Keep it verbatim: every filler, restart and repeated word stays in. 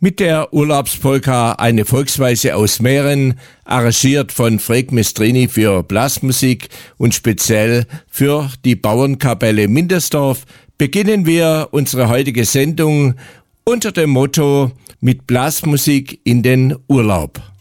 Mit der Urlaubspolka, eine Volksweise aus Mähren, arrangiert von Freek Mestrini für Blasmusik und speziell für die Bauernkapelle Mindersdorf, beginnen wir unsere heutige Sendung unter dem Motto mit Blasmusik in den Urlaub.